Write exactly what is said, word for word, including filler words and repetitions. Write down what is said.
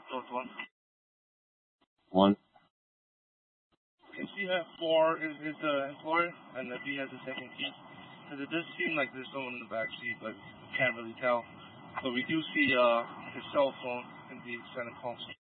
Those one. One. Okay, C have four is, is the employer, and the B has the second key. Because it does seem like there's someone in the back seat, but can't really tell. But we do see uh, his cell phone in the center console.